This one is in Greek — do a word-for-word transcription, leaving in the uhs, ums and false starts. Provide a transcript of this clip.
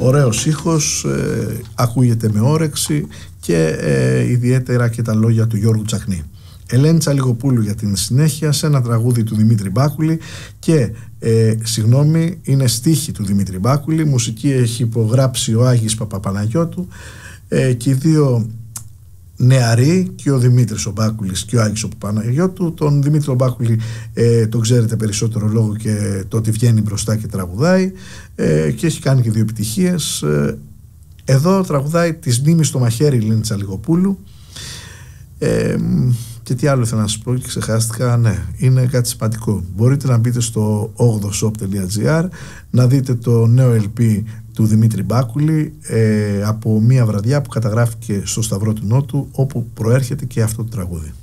Ωραίος ήχος, ε, ακούγεται με όρεξη και ε, ιδιαίτερα και τα λόγια του Γιώργου Τσαχνή. Ελένη Τσαλιγοπούλου για την συνέχεια σε ένα τραγούδι του Δημήτρη Μπάκουλη και ε, συγγνώμη, είναι στίχη του Δημήτρη Μπάκουλη, μουσική έχει υπογράψει ο Άγης Παπαπαναγιώτου ε, και οι δύο νεαροί, και ο Δημήτρης ο Μπάκουλης και ο Άγης ο Παπαναγιώτου. Τον Δημήτρη ο Μπάκουλη ε, τον ξέρετε περισσότερο λόγω και το ότι βγαίνει μπροστά και τραγουδάει ε, και έχει κάνει και δύο επιτυχίες. Ε, εδώ τραγουδάει της μνήμης στο μαχαίρι η Ελένη Τσαλιγοπούλου. Ε, και τι άλλο θέλω να σας πω και ξεχάστηκα, ναι, είναι κάτι σημαντικό. Μπορείτε να μπείτε στο ογδο shop τελεία gr να δείτε το νέο ελ πι του Δημήτρη Μπάκουλη ε, από μια βραδιά που καταγράφηκε στο Σταυρό του Νότου, όπου προέρχεται και αυτό το τραγούδι.